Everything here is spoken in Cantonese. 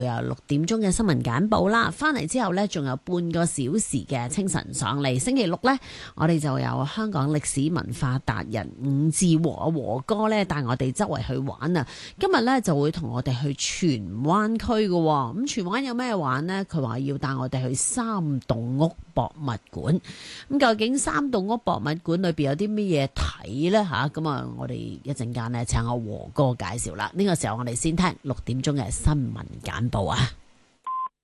有6點鐘嘅新聞簡報啦，翻嚟之後呢，仲有半個小時嘅清晨爽利。星期六呢，我哋就有香港歷史文化達人伍志和哥呢帶我哋周圍去玩啊！今日呢，就會同我哋去荃灣區嘅，咁荃灣有咩玩呢？佢話要帶我哋去三棟屋博物館。咁究竟三棟屋博物館裏邊有啲乜嘢睇呢？吓，咁啊，我哋一陣間呢，請阿和哥介紹啦。呢個時候我哋先聽6點鐘嘅新聞簡報啊！